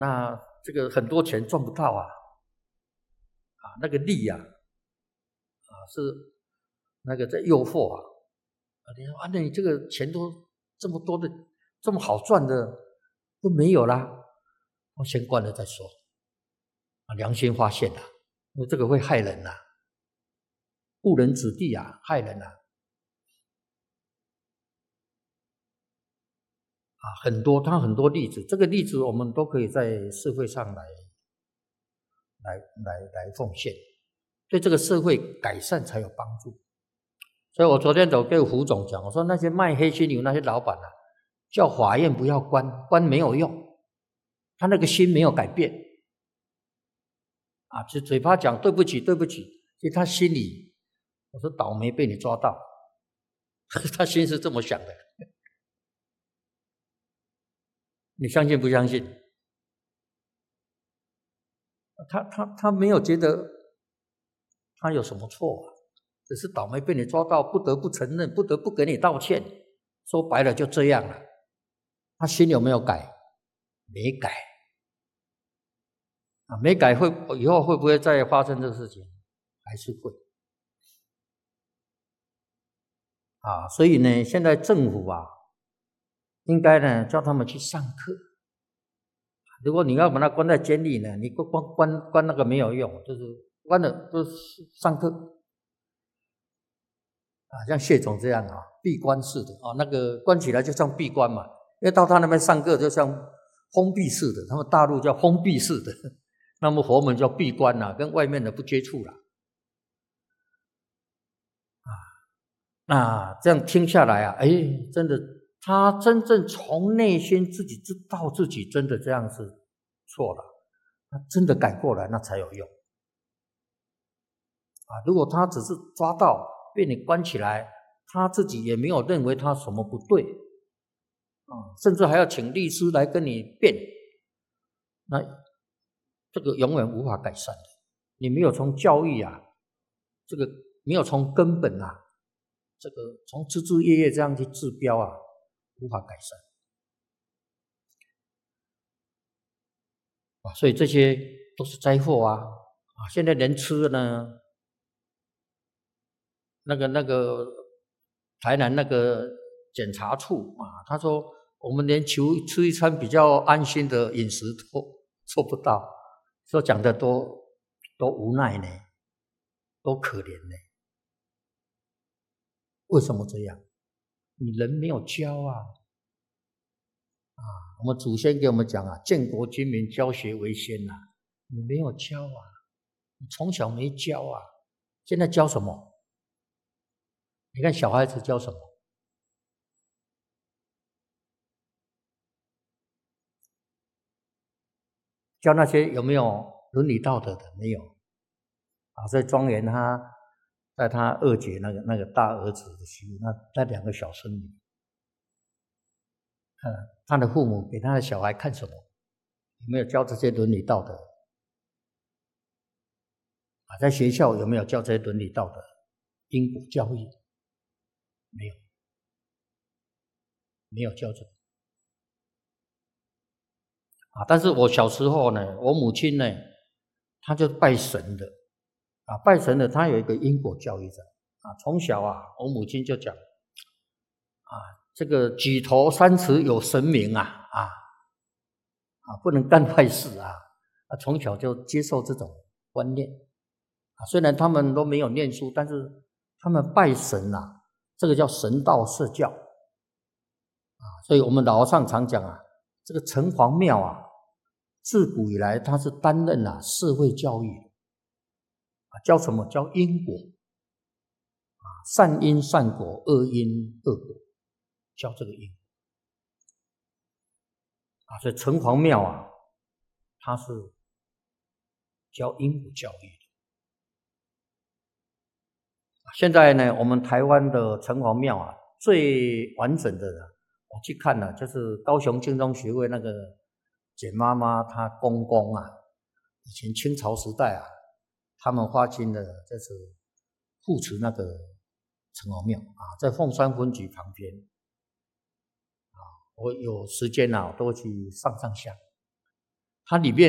那这个很多钱赚不到啊，那个利啊，是那个在诱惑啊，你说那你这个钱都这么多的，这么好赚的都没有啦，我先关了再说，良心发现啊，因为这个会害人啊，误人子弟啊，害人啊。很多例子，这个例子我们都可以在社会上来奉献，对这个社会改善才有帮助。所以我昨天都跟胡总讲，我说那些卖黑犀牛那些老板啊，叫法院不要关没有用，他那个心没有改变就嘴巴讲对不起，其实他心里，我说倒霉被你抓到，他心是这么想的。你相信不相信？他没有觉得他有什么错只是倒霉被你抓到，不得不承认，不得不给你道歉。说白了就这样了。他心有没有改？没改没改以后会不会再发生这个事情？还是会所以呢，现在政府应该呢叫他们去上课。如果你要把他关在监狱呢，你关那个没有用，就是关了就是上课像谢总这样闭关式的那个关起来就像闭关嘛，因为到他那边上课就像封闭式的，他们大陆叫封闭式的，那么佛门叫闭关跟外面的不接触那这样听下来真的他真正从内心自己知道自己真的这样是错了，他真的改过来那才有用如果他只是抓到被你关起来，他自己也没有认为他什么不对甚至还要请律师来跟你辩，那这个永远无法改善的。你没有从教育这个没有从根本这个从枝枝叶叶这样去治标无法改善所以这些都是灾祸现在人吃呢，那个台南那个检察处他说我们连吃一餐比较安心的饮食都做不到，说讲的都无奈呢，都可怜呢。为什么这样？你人没有教我们祖先给我们讲建国军民教学为先你没有教你从小没教现在教什么？你看小孩子教什么？教那些有没有伦理道德的？没有所以庄严他在他二姐那个大儿子的时候，那两个小孙女他的父母给他的小孩看什么？有没有教这些伦理道德在学校有没有教这些伦理道德？因果教育没有教这个但是我小时候呢，我母亲呢，她就拜神的拜神的，她有一个因果教育在从小我母亲就讲这个举头三尺有神明不能干坏事从小就接受这种观念虽然他们都没有念书，但是他们拜神这个叫神道社教所以我们老和尚常讲这个城隍庙自古以来它是担任社会教育教什么？教因果善因善果，恶因恶果，教这个因所以城隍庙它是教因果教育的现在呢，我们台湾的城隍庙最完整的我去看了，就是高雄净宗学会那个简妈妈她公公以前清朝时代他们发心的，就是护持那个城隍庙在凤山分局旁边我有时间我都去上香它里面